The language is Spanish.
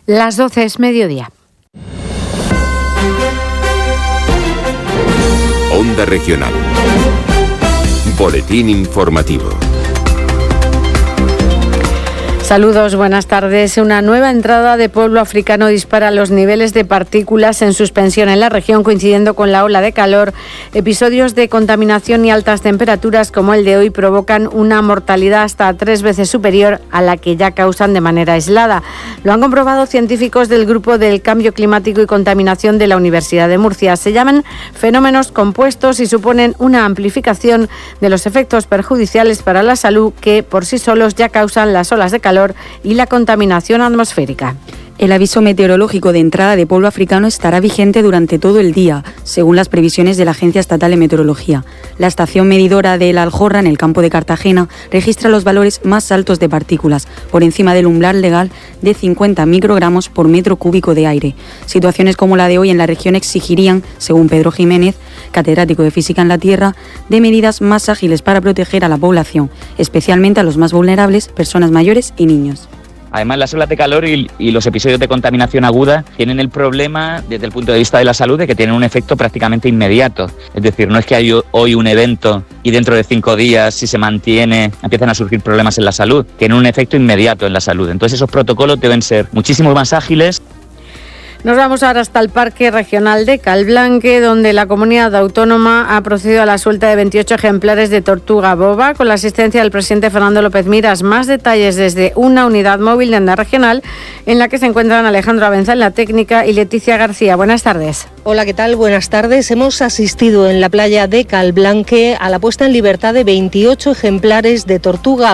Las 12 es mediodía. Onda Regional. Boletín informativo. Saludos, buenas tardes. Una nueva entrada de pueblo africano dispara los niveles de partículas en suspensión en la región, coincidiendo con la ola de calor. Episodios de contaminación y altas temperaturas como el de hoy provocan una mortalidad hasta 3 veces superior a la que ya causan de manera aislada. Lo han comprobado científicos del Grupo del Cambio Climático y Contaminación de la Universidad de Murcia. Se llaman fenómenos compuestos y suponen una amplificación de los efectos perjudiciales para la salud que por sí solos ya causan las olas de calor y la contaminación atmosférica. El aviso meteorológico de entrada de polvo africano estará vigente durante todo el día, según las previsiones de la Agencia Estatal de Meteorología. La estación medidora de La Aljorra, en el campo de Cartagena, registra los valores más altos de partículas, por encima del umbral legal de 50 microgramos por metro cúbico de aire. Situaciones como la de hoy en la región exigirían, según Pedro Jiménez, catedrático de Física en la Tierra, de medidas más ágiles para proteger a la población, especialmente a los más vulnerables, personas mayores y niños. Además, las olas de calor y los episodios de contaminación aguda tienen el problema, desde el punto de vista de la salud, de que tienen un efecto prácticamente inmediato. Es decir, no es que hay hoy un evento y dentro de 5 días, si se mantiene, empiezan a surgir problemas en la salud. Tienen un efecto inmediato en la salud. Entonces, esos protocolos deben ser muchísimo más ágiles. Nos vamos ahora hasta el Parque Regional de Calblanque, donde la comunidad autónoma ha procedido a la suelta de 28 ejemplares de tortuga boba, con la asistencia del presidente Fernando López Miras. Más detalles desde una unidad móvil de Onda Regional, en la que se encuentran Alejandro Abenza en la técnica y Leticia García. Buenas tardes. Hola, ¿qué tal? Buenas tardes. Hemos asistido en la playa de Calblanque a la puesta en libertad de 28 ejemplares de tortuga